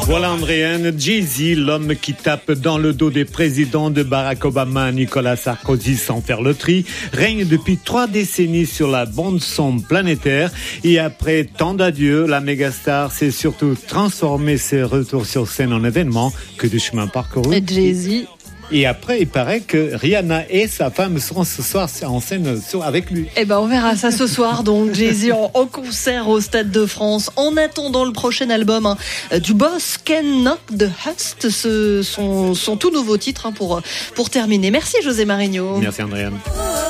Voilà Andréane, Jay-Z, l'homme qui tape dans le dos des présidents de Barack Obama, Nicolas Sarkozy sans faire le tri, règne depuis 3 décennies sur la bande-son planétaire. Et après tant d'adieux, la mégastar s'est surtout transformée ses retours sur scène en événement que de chemin parcouru. Et Jay-Z. Et après, il paraît que Rihanna et sa femme seront ce soir en scène avec lui. Eh ben, on verra ça ce soir. Donc, Jay-Z en concert au Stade de France. En attendant le prochain album du boss, Ken Knock the Hust, son tout nouveau titre pour terminer. Merci José Marigno. Merci Andréane.